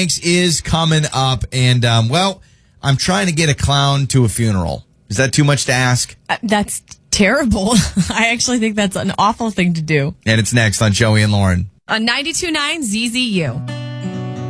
is coming up, and I'm trying to get a clown to a funeral. Is that too much to ask? That's terrible. I actually think that's an awful thing to do. And it's next on Joey and Lauren on 92.9 ZZU.